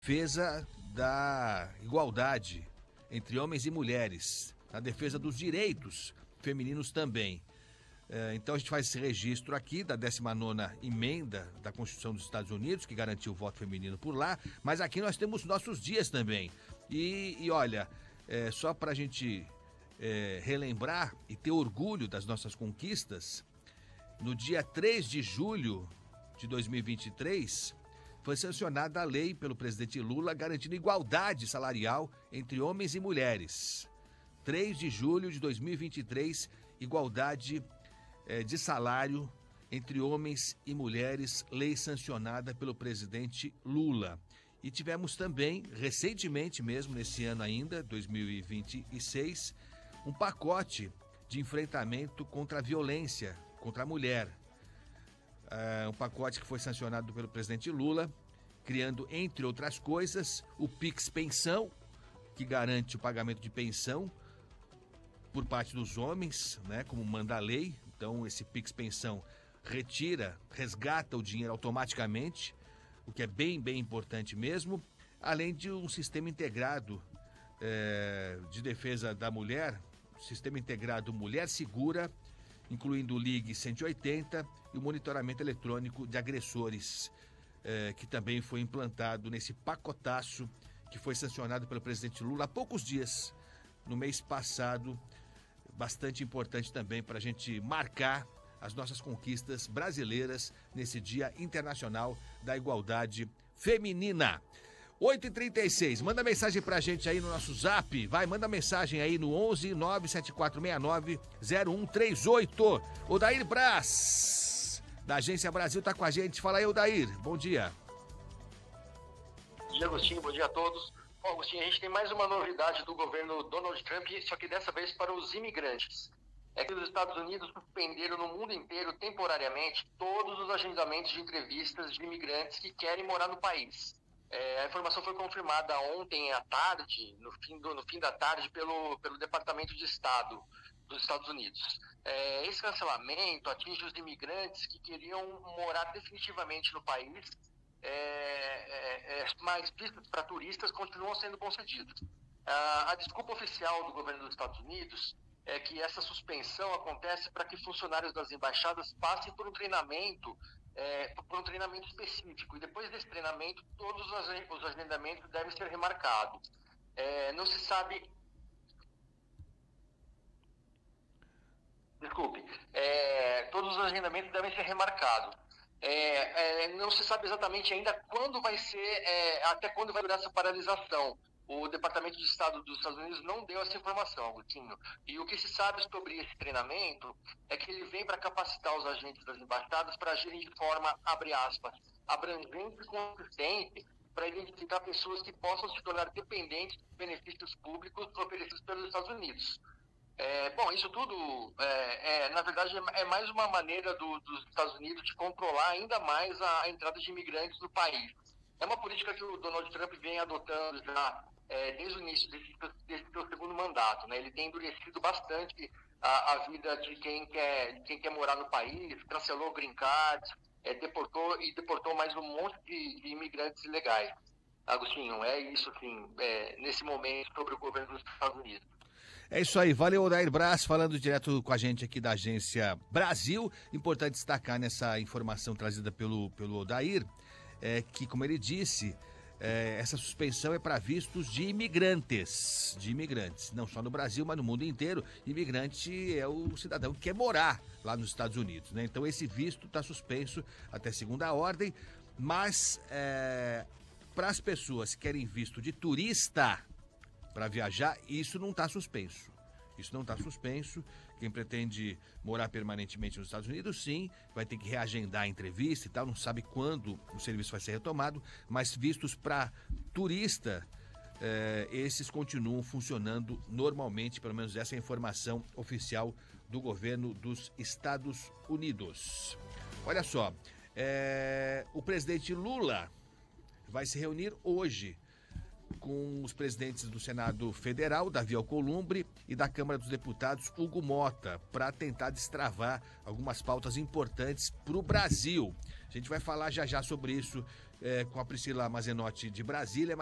defesa da igualdade entre homens e mulheres, na defesa dos direitos femininos também. Então a gente faz esse registro aqui da 19ª emenda da Constituição dos Estados Unidos, que garantiu o voto feminino por lá, mas aqui nós temos nossos dias também. E olha, só para a gente relembrar e ter orgulho das nossas conquistas, no dia 3 de julho de 2023, foi sancionada a lei pelo presidente Lula garantindo igualdade salarial entre homens e mulheres. 3 de julho de 2023, igualdade de salário entre homens e mulheres, lei sancionada pelo presidente Lula. E tivemos também, recentemente mesmo, nesse ano ainda, 2026, um pacote de enfrentamento contra a violência contra a mulher. Um pacote que foi sancionado pelo presidente Lula, criando, entre outras coisas, o Pix Pensão, que garante o pagamento de pensão por parte dos homens, né, como manda a lei. Então, esse Pix Pensão resgata o dinheiro automaticamente, o que é bem importante mesmo, além de um sistema integrado de defesa da mulher, sistema integrado Mulher Segura, incluindo o Ligue 180 e o monitoramento eletrônico de agressores, que também foi implantado nesse pacotaço que foi sancionado pelo presidente Lula há poucos dias, no mês passado. Bastante importante também para a gente marcar as nossas conquistas brasileiras nesse Dia Internacional da Igualdade Feminina. 8h36, manda mensagem pra gente aí no nosso zap, manda mensagem aí no 11 97469 0138. Odair Braz, da Agência Brasil, tá com a gente. Fala aí, Odair, bom dia. Bom dia, Agostinho, bom dia a todos. Bom, Agostinho, a gente tem mais uma novidade do governo Donald Trump, só que dessa vez para os imigrantes. É que os Estados Unidos suspenderam no mundo inteiro, temporariamente, todos os agendamentos de entrevistas de imigrantes que querem morar no país. A informação foi confirmada ontem à tarde, no fim da tarde, pelo Departamento de Estado dos Estados Unidos. Esse cancelamento atinge os imigrantes que queriam morar definitivamente no país, mas vistos para turistas continuam sendo concedidos. A desculpa oficial do governo dos Estados Unidos é que essa suspensão acontece para que funcionários das embaixadas passem por um treinamento específico, e depois desse treinamento todos os agendamentos devem ser remarcados. Não se sabe... Desculpe. Todos os agendamentos devem ser remarcados. Não se sabe exatamente ainda quando vai ser, até quando vai durar essa paralisação. O Departamento de Estado dos Estados Unidos não deu essa informação, Agostinho. E o que se sabe sobre esse treinamento é que ele vem para capacitar os agentes das embaixadas para agirem de forma, abre aspas, abrangente e consistente, para identificar pessoas que possam se tornar dependentes de benefícios públicos oferecidos pelos Estados Unidos. Bom, isso tudo, na verdade, é mais uma maneira dos Estados Unidos de controlar ainda mais a entrada de imigrantes no país. É uma política que o Donald Trump vem adotando já desde o início desse seu segundo mandato, né? Ele tem endurecido bastante a vida de quem quer morar no país, cancelou green cards, deportou mais um monte de imigrantes ilegais. Agostinho, é isso, assim, nesse momento sobre o governo dos Estados Unidos. É isso aí, valeu, Odair Braz, falando direto com a gente aqui da Agência Brasil. Importante destacar nessa informação trazida pelo Odair, que, como ele disse, essa suspensão é para vistos de imigrantes, não só no Brasil, mas no mundo inteiro. Imigrante é o cidadão que quer morar lá nos Estados Unidos, né? Então esse visto está suspenso até segunda ordem, mas para as pessoas que querem visto de turista para viajar, isso não está suspenso. Isso não está suspenso. Quem pretende morar permanentemente nos Estados Unidos, sim, vai ter que reagendar a entrevista e tal, não sabe quando o serviço vai ser retomado, mas vistos para turista, esses continuam funcionando normalmente, pelo menos essa é a informação oficial do governo dos Estados Unidos. Olha só, o presidente Lula vai se reunir hoje com os presidentes do Senado Federal, Davi Alcolumbre, e da Câmara dos Deputados, Hugo Mota, para tentar destravar algumas pautas importantes para o Brasil. A gente vai falar já sobre isso com a Priscila Mazenotti de Brasília.